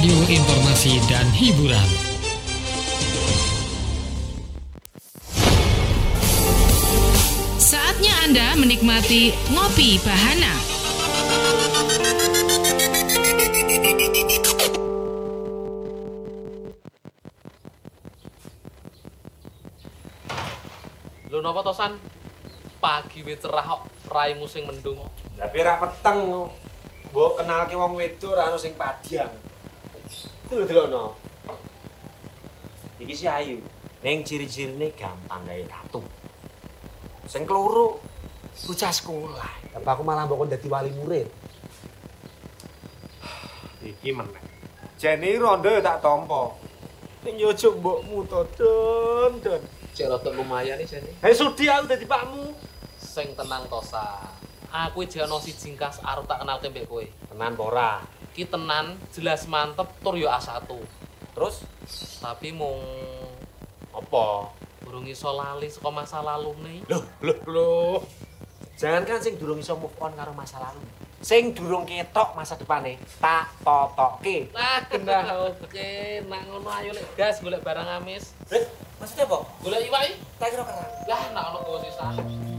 radio informasi dan hiburan. Saatnya Anda menikmati Ngopi Bahana. Lho napa to San? Pagi wis cerah kok raimu sing mendung. Tapi ra peteng. Mbok kenalke wong wedok ora ono sing padhang. Itu lho delokno. Iki si ayu. Ning ciri-cirine gampang gawe tatu. Sing keloro bocah sekolah. Apa aku malah mbok dadi wali murid. Iki meneh. Jene rondo ya tak tampa. Ning yo ojo mbokmu to, Don. Cek rada lumayan iki jane. Hei sudi aku dadi pakmu. Sing tenang to San. Aku iki ana siji kas arep tak kenalke mbek kowe. Tenan apa ora? Ki tenan jelas mantep tur yo A1. Terus Tapi mung apa? durung iso lali saka masa lalune. Loh. Jangan kan sing durung iso move on karo masa lalu. Sing durung ketok masa depane, tak totokke. Nah, genah oke. Nak ngono ayo lek gas golek barang amis. Maksudnya apa? Golek iwak iki. Tak kira kerang. Lah, nak ono kowe sisa.